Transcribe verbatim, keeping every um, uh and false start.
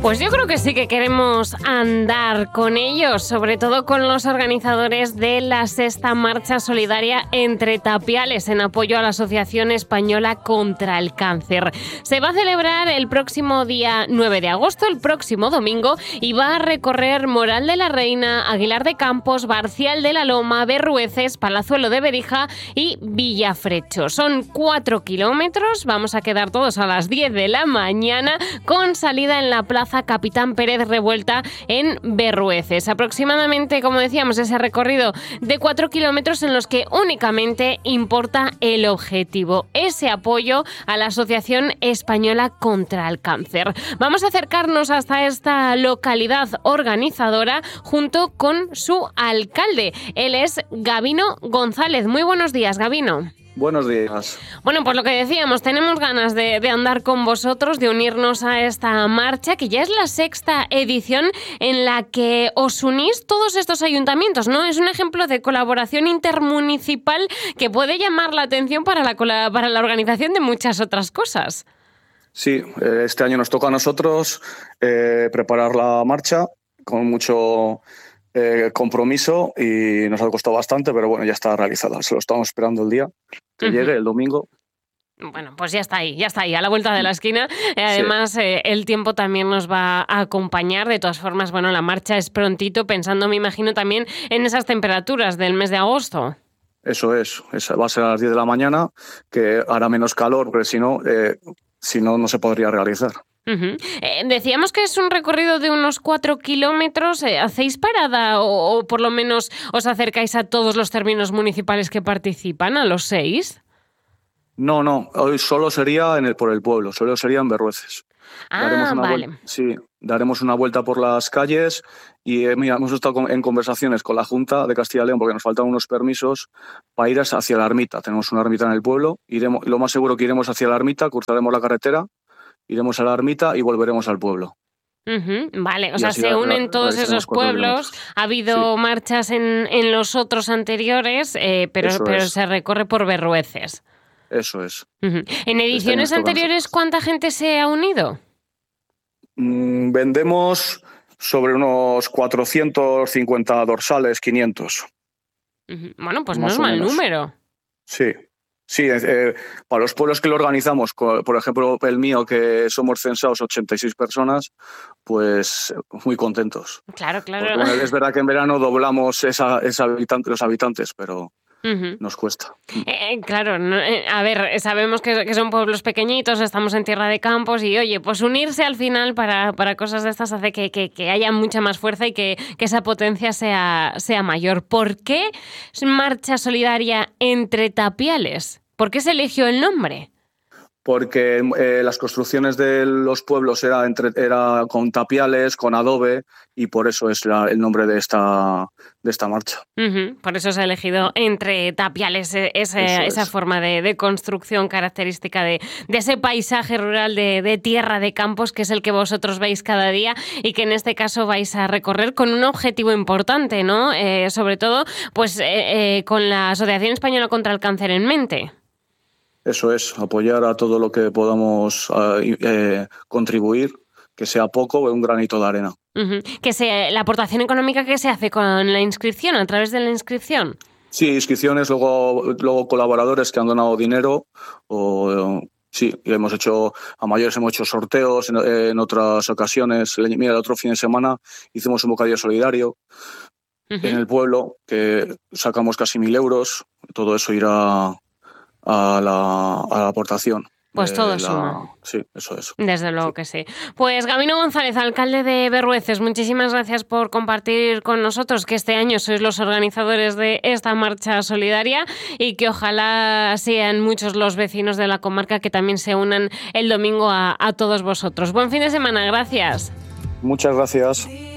Pues yo creo que sí que queremos andar con ellos, sobre todo con los organizadores de la sexta marcha solidaria Entre Tapiales en apoyo a la Asociación Española contra el Cáncer. Se va a celebrar el próximo día nueve de agosto, el próximo domingo, y va a recorrer Moral de la Reina, Aguilar de Campos, Barcial de la Loma, Berrueces, Palazuelo de Berija y Villafrecho. Son cuatro kilómetros, vamos a quedar todos a las diez de la mañana con salida en la plaza Capitán Pérez Revuelta en Berrueces. Aproximadamente, como decíamos, ese recorrido de cuatro kilómetros en los que únicamente importa el objetivo, ese apoyo a la Asociación Española contra el Cáncer. Vamos a acercarnos hasta esta localidad organizadora junto con su alcalde. Él es Gabino González. Muy buenos días, Gabino. Buenos días. Bueno, pues lo que decíamos, tenemos ganas de, de andar con vosotros, de unirnos a esta marcha, que ya es la sexta edición en la que os unís todos estos ayuntamientos, ¿no? Es un ejemplo de colaboración intermunicipal que puede llamar la atención para la, para la organización de muchas otras cosas. Sí, este año nos toca a nosotros eh, preparar la marcha con mucho eh, compromiso y nos ha costado bastante, pero bueno, ya está realizada. Se lo estamos esperando el día que uh-huh. llegue, el domingo. Bueno, pues ya está ahí, ya está ahí, a la vuelta de la esquina. Además, sí. eh, el tiempo también nos va a acompañar. De todas formas, bueno, la marcha es prontito, pensando, me imagino, también en esas temperaturas del mes de agosto. Eso es, esa va a ser a las diez de la mañana, que hará menos calor, porque si no, eh, si no, no se podría realizar. Uh-huh. Eh, decíamos que es un recorrido de unos cuatro kilómetros. Eh, ¿Hacéis parada o, o por lo menos os acercáis a todos los términos municipales que participan, a los seis? No, no, hoy solo sería en el, por el pueblo, solo sería en Berrueces. Ah, daremos una vale. Vuelta, sí, daremos una vuelta por las calles y eh, mira, hemos estado con, en conversaciones con la Junta de Castilla y León porque nos faltan unos permisos para ir hacia la ermita. Tenemos una ermita en el pueblo, iremos, lo más seguro que iremos hacia la ermita, cruzaremos la carretera, iremos a la ermita y volveremos al pueblo. Uh-huh, vale, o y sea, se unen todos esos pueblos. Ha habido sí. marchas en, en los otros anteriores, eh, pero, pero se recorre por Berrueces. Eso es. Uh-huh. ¿En ediciones este anteriores cuánta gente se ha unido? Mm, vendemos sobre unos cuatrocientos cincuenta dorsales, quinientos. Uh-huh. Bueno, pues Más no es mal menos. número. Sí. Sí, eh, para los pueblos que lo organizamos, por ejemplo el mío, que somos censados ochenta y seis personas, pues muy contentos. Claro, claro. Porque, bueno, es verdad que en verano doblamos esa, esa habitante, los habitantes, pero uh-huh. nos cuesta. Eh, claro, no, eh, a ver, sabemos que, que son pueblos pequeñitos, estamos en tierra de campos y, oye, pues unirse al final para, para cosas de estas hace que, que, que haya mucha más fuerza y que, que esa potencia sea, sea mayor. ¿Por qué marcha solidaria Entre Tapiales? ¿Por qué se eligió el nombre? Porque eh, las construcciones de los pueblos era, entre, era con tapiales, con adobe, y por eso es la, el nombre de esta, de esta marcha. Uh-huh. Por eso se ha elegido Entre Tapiales, ese, esa forma de, de construcción característica de, de ese paisaje rural de, de tierra de campos, que es el que vosotros veis cada día y que en este caso vais a recorrer con un objetivo importante, ¿no? Eh, sobre todo, pues eh, eh, con la Asociación Española contra el Cáncer en mente. Eso es, apoyar a todo lo que podamos eh, eh, contribuir, que sea poco o un granito de arena. Uh-huh. Que sea la aportación económica que se hace con la inscripción, a través de la inscripción. Sí, inscripciones, luego, luego colaboradores que han donado dinero. O, sí, hemos hecho, a mayores hemos hecho sorteos en, en otras ocasiones. Mira, el otro fin de semana hicimos un bocadillo solidario uh-huh. en el pueblo, que sacamos casi mil euros. Todo eso irá a la, a la aportación. Pues todo la... suma. Sí, eso es. Desde luego sí. que sí. Pues Gabino González, alcalde de Berrueces, muchísimas gracias por compartir con nosotros que este año sois los organizadores de esta marcha solidaria y que ojalá sean muchos los vecinos de la comarca que también se unan el domingo a, a todos vosotros. Buen fin de semana, gracias. Muchas gracias.